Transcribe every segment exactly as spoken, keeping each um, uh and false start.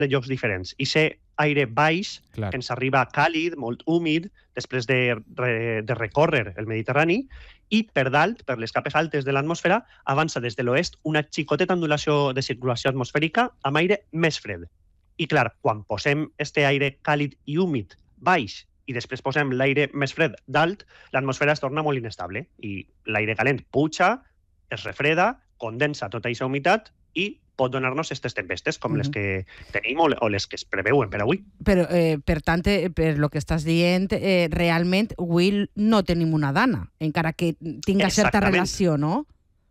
de llocs diferents. I ser aire baix, Clar. que ens arriba càlid, molt húmid, després de, de recórrer el Mediterrani, i per dalt, per les capes altes de l'atmosfera, avança des de l'oest una xicoteta ondulació de circulació atmosfèrica amb aire més fred. I clar, quan posem este aire càlid i húmid baix i després posem l'aire més fred dalt, l'atmosfera es torna molt inestable i l'aire calent puja, es refreda, condensa tota aquesta humitat i pot donar-nos aquestes tempestes com uh-huh. les que tenim o, o les que es preveuen per avui. Però, eh, per tant, eh, per lo que estàs dient, eh, realment avui no tenim una dana, encara que tinga certa relació, no?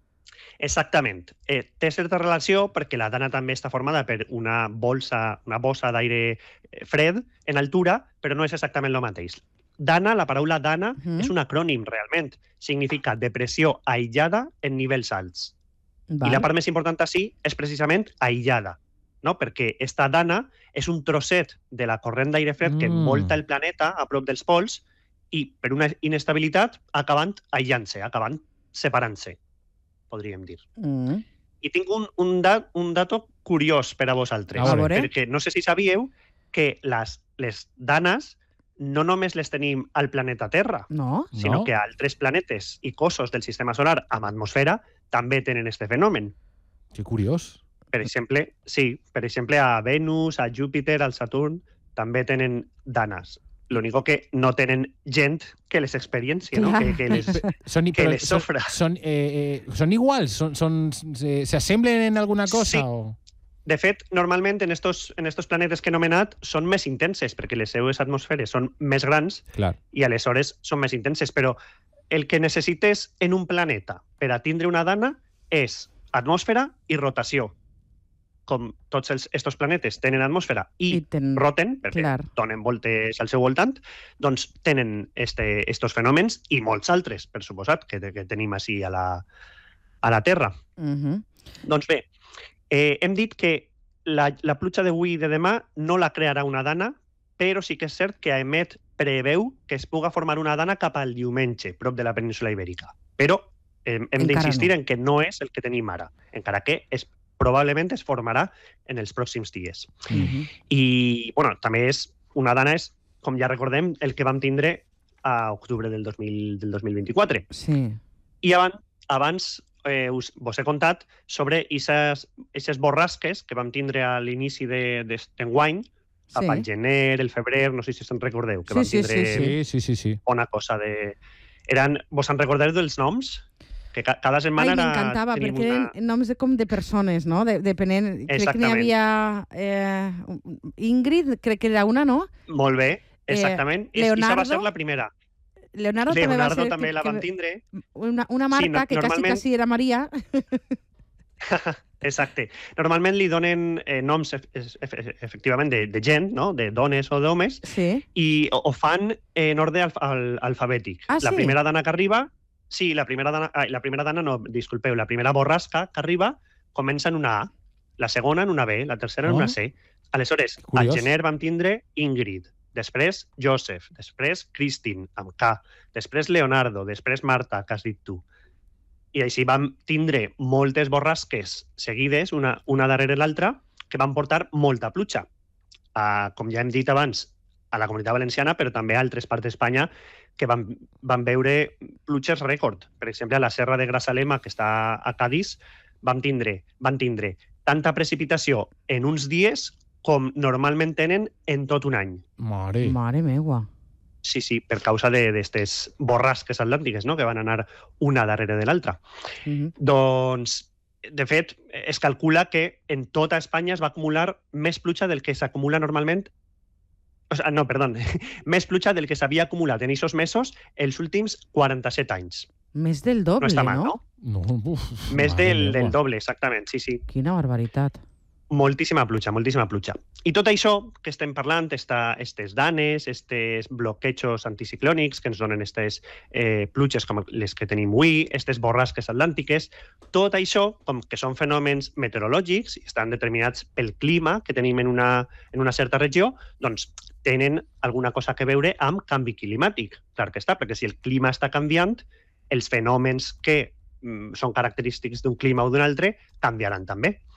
Exactament. Eh, té certa relació perquè la dana també està formada per una bolsa, una bossa d'aire fred en altura, però no és exactament el mateix. Dana, la paraula dana, uh-huh. és un acrònim realment. Significa depressió aïllada en nivells alts. Val. I la part més important així és precisament aïllada, no? Perquè esta dana és un trosset de la corrent d'aire fred mm. que envolta el planeta a prop dels pols i per una inestabilitat acabant aïllant-se, acabant separant-se, podríem dir. Mm. I tinc un, un, dat, un dato curiós per a vosaltres, a perquè no sé si sabíeu que les, les danes no només les tenim al planeta Terra, no? sinó no. que altres planetes i cossos del sistema solar amb atmosfera també tenen este fenomen. Que curiós. Per exemple, sí, per exemple, a Venus, a Júpiter, al Saturn, també tenen danes. L'único que no tenen gent que les experiència, no? que, que les, són, que les sofra. Són, eh, eh, són iguals? Són, són, se, ¿Se assemblen en alguna cosa? Sí. O... De fet, normalment en estos, en estos planetes que he nomenat són més intenses, perquè les seues atmosferes són més grans Clar. i aleshores són més intenses, però el que necessites en un planeta per a tindre una dana és atmosfera i rotació. Com tots els, estos planetes tenen atmosfera i, I ten... roten, perquè clar. donen voltes al seu voltant, doncs tenen este, estos fenòmens i molts altres, per suposat, que, que tenim així a la, a la Terra. Uh-huh. Doncs bé, eh, hem dit que la, la pluja d'avui i de demà no la crearà una dana, però sí que és cert que Aemet preveu que es puga formar una dana cap al diumenge, prop de la península Ibèrica. Però eh, hem d'insistir no. en que no és el que tenim ara, encara que es, probablement es formarà en els pròxims dies. Uh-huh. I, bueno, també és, una dana és, com ja recordem, el que vam tindre a octubre del, dos mil, del dos mil vint-i-quatre. Sí. I abans, abans eh, us, vos he contat sobre aquestes borrasques que vam tindre a l'inici d'enguany, de, cap sí. al gener, el febrer, no sé si se'n recordeu, que sí, vam tindre sí, sí, sí, sí, sí. una cosa de... Eren, vos en recordeu dels noms? Que ca cada setmana Ai, era... m'encantava, perquè una... eren noms de, com de persones, no? De, depenent... Crec que n'hi havia... Eh, Ingrid, crec que era una, no? Molt bé, exactament. Eh, Leonardo... Aquesta va ser la primera. Leonardo, Leonardo també va ser... també que, la vam que, tindre. Una, una Marta, sí, no, que normalment... quasi, quasi era Maria. Exacte. Normalment li donen eh, noms efe efectivament de, de gent, no? De dones o d'homes, sí. i ho, ho fan en ordre al, al, alfabètic. Ah, la sí? primera dana que arriba... Sí, la primera dana... Ai, la primera dana no, disculpeu, la primera borrasca que arriba comença en una A, la segona en una B, la tercera en oh. una C. Aleshores, Curiós. al gener vam tindre Ingrid, després Joseph, després Christine, amb K, després Leonardo, després Marta, que has dit tu. I així vam tindre moltes borrasques seguides, una, una darrere l'altra, que van portar molta pluja. Uh, com ja hem dit abans, a la Comunitat Valenciana, però també a altres parts d'Espanya, que van, van veure pluges rècord. Per exemple, a la Serra de Grazalema, que està a Cadis, van tindre, van tindre tanta precipitació en uns dies com normalment tenen en tot un any. Mare. Mare meua. Sí, sí, per causa d'aquestes borrasques atlàntiques, no?, que van anar una darrere de l'altra. Uh-huh. Doncs, de fet, es calcula que en tota Espanya es va acumular més pluja del que s'acumula normalment. O sea, no, perdó, més pluja del que s'havia acumulat en aquests mesos els últims quaranta-set anys. Més del doble, no? Està mal, no? No, uf, més del, del doble, exactament, sí, sí. Quina barbaritat. Moltíssima pluja, moltíssima pluja. I tot això que estem parlant, esta, estes danes, estes bloquejos anticiclònics que ens donen estes eh, pluges com les que tenim avui, estes borrasques atlàntiques, tot això, com que són fenòmens meteorològics i estan determinats pel clima que tenim en una, en una certa regió, doncs tenen alguna cosa a veure amb canvi climàtic. Clar que està, perquè si el clima està canviant, els fenòmens que mm, són característics d'un clima o d'un altre canviaran també.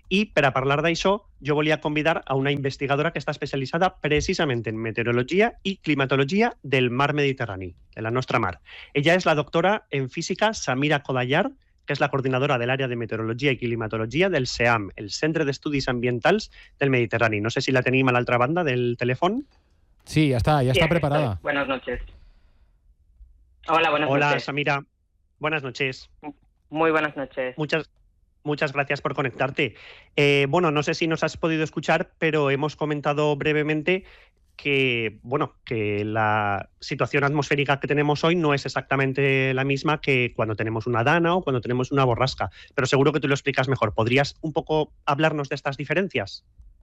I per a parlar d'això, jo volia convidar a una investigadora que està especialitzada precisament en meteorologia i climatologia del mar Mediterrani, de la nostra mar. Ella és la doctora en física Samira Kodayar, que és la coordinadora de l'àrea de meteorologia i climatologia del CEAM, el Centre d'Estudis Ambientals del Mediterrani. No sé si la tenim a l'altra banda del telèfon. Sí, ya está, ya está sí, preparada. Estoy. Buenas noches. Hola, buenas Hola, noches. Hola, Samira. Buenas noches. Muy buenas noches. Muchas, muchas gracias por conectarte. Eh, bueno, no sé si nos has podido escuchar, pero hemos comentado brevemente que, bueno, que la situación atmosférica que tenemos hoy no es exactamente la misma que cuando tenemos una dana o cuando tenemos una borrasca, pero seguro que tú lo explicas mejor. ¿Podrías un poco hablarnos de estas diferencias?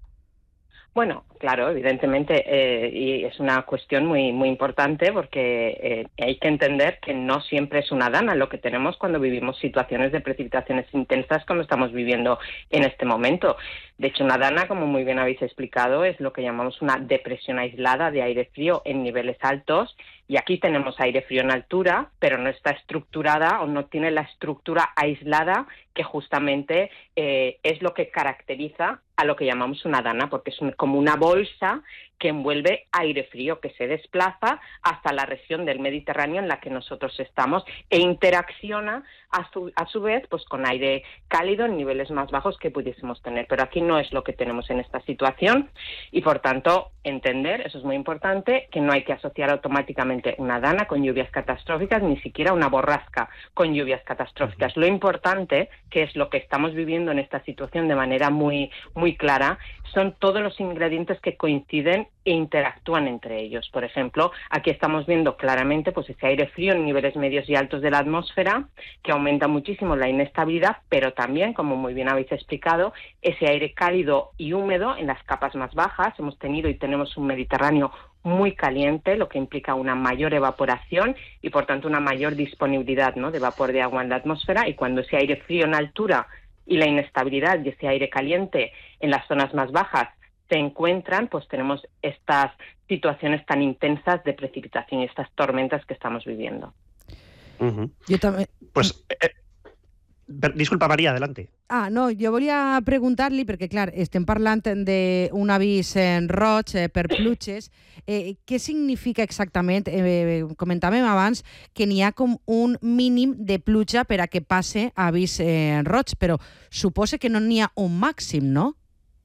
Bueno, claro, evidentemente, eh, y es una cuestión muy muy importante porque eh, hay que entender que no siempre es una dana lo que tenemos cuando vivimos situaciones de precipitaciones intensas como estamos viviendo en este momento. De hecho, una dana, como muy bien habéis explicado, es lo que llamamos una depresión aislada de aire frío en niveles altos. Y aquí tenemos aire frío en altura, pero no está estructurada o no tiene la estructura aislada que justamente eh, es lo que caracteriza a lo que llamamos una dana, porque es un, como una bolsa que envuelve aire frío que se desplaza hasta la región del Mediterráneo en la que nosotros estamos e interacciona a su, a su vez pues con aire cálido en niveles más bajos que pudiésemos tener. Pero aquí no es lo que tenemos en esta situación y, por tanto, entender, eso es muy importante, que no hay que asociar automáticamente una dana con lluvias catastróficas, ni siquiera una borrasca con lluvias catastróficas. Lo importante, que es lo que estamos viviendo en esta situación de manera muy, muy clara, son todos los ingredientes que coinciden e interactúan entre ellos. Por ejemplo, aquí estamos viendo claramente pues ese aire frío en niveles medios y altos de la atmósfera que aumenta muchísimo la inestabilidad, pero también, como muy bien habéis explicado, ese aire cálido y húmedo en las capas más bajas. Hemos tenido y tenemos un Mediterráneo muy caliente, lo que implica una mayor evaporación y, por tanto, una mayor disponibilidad, ¿no?, de vapor de agua en la atmósfera. Y cuando ese aire frío en altura y la inestabilidad y ese aire caliente en las zonas más bajas se encuentran, pues tenemos estas situaciones tan intensas de precipitación y estas tormentas que estamos viviendo. Uh-huh. Jo també... Pues, eh, disculpa, Maria, adelante. Ah, no, jo volia preguntar-li, perquè, clar, estem parlant d'un avís en roig eh, per pluges. Eh, què significa exactament? Eh, comentàvem abans que n'hi ha com un mínim de pluja per a que passe a avís en roig, però suposa que no n'hi ha un màxim, no?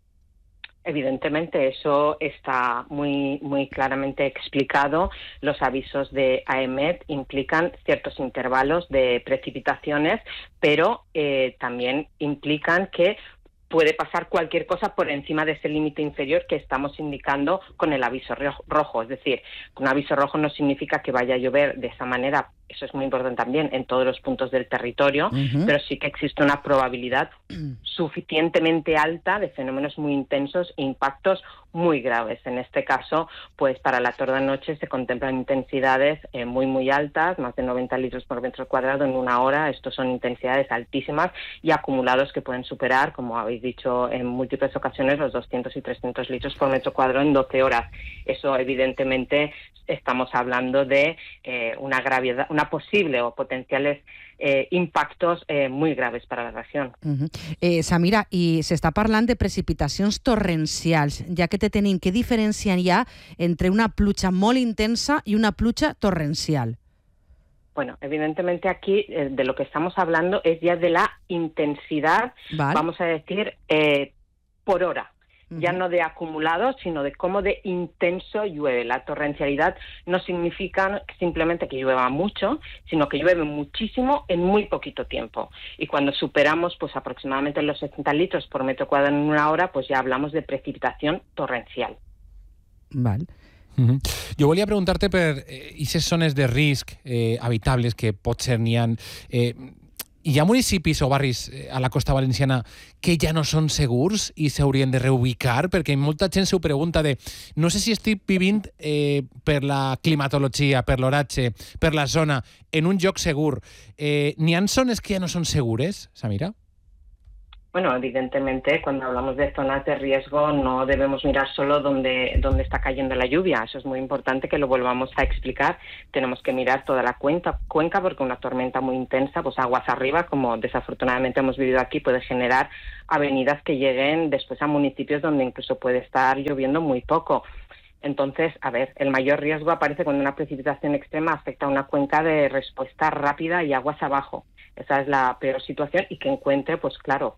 Evidentemente, eso está muy, muy claramente explicado. Los avisos de A E M E T implican ciertos intervalos de precipitaciones, pero eh, también implican que puede pasar cualquier cosa por encima de ese límite inferior que estamos indicando con el aviso rojo. Es decir, un aviso rojo no significa que vaya a llover de esa manera, eso es muy importante también en todos los puntos del territorio, uh-huh. pero sí que existe una probabilidad suficientemente alta de fenómenos muy intensos e impactos muy graves. En este caso, pues para la tarde-noche se contemplan intensidades eh, muy, muy altas, más de noventa litros por metro cuadrado en una hora. Estos son intensidades altísimas y acumulados que pueden superar, como habéis dicho en múltiples ocasiones, los doscientos y trescientos litros por metro cuadrado en doce horas. Eso, evidentemente, estamos hablando de eh, una gravedad, una posible o potenciales eh, impactos eh, muy graves para la región. Uh-huh. eh, Samira, i s'està parlant de precipitacions torrencials, ja que te tenim, què diferència hi ha entre una pluja molt intensa i una pluja torrencial? Bueno, evidentemente aquí eh, de lo que estamos hablando es ya de la intensidad, ¿vale?, vamos a decir, eh, por hora. Ya no de acumulado, sino de cómo de intenso llueve. La torrencialidad no significa simplemente que llueva mucho, sino que llueve muchísimo en muy poquito tiempo. Y cuando superamos pues aproximadamente los sesenta litros por metro cuadrado en una hora, pues ya hablamos de precipitación torrencial. Vale. Uh-huh. Jo volia preguntar-te per aquestes eh, zones de risc eh, habitables que potser n'hi ha. Eh, Hi ha municipis o barris a la costa valenciana que ja no són segurs i s'haurien de reubicar? Perquè molta gent s'ho pregunta de no sé si estic vivint eh, per la climatologia, per l'oratge, per la zona, en un lloc segur. Eh, N'hi ha zones que ja no són segures, Samira? Bueno, evidentemente, cuando hablamos de zonas de riesgo, no debemos mirar solo dónde, dónde está cayendo la lluvia. Eso es muy importante que lo volvamos a explicar. Tenemos que mirar toda la cuenca, cuenca porque una tormenta muy intensa, pues aguas arriba, como desafortunadamente hemos vivido aquí, puede generar avenidas que lleguen después a municipios donde incluso puede estar lloviendo muy poco. Entonces, a ver, el mayor riesgo aparece cuando una precipitación extrema afecta a una cuenca de respuesta rápida y aguas abajo. Esa es la peor situación y que encuentre, pues claro,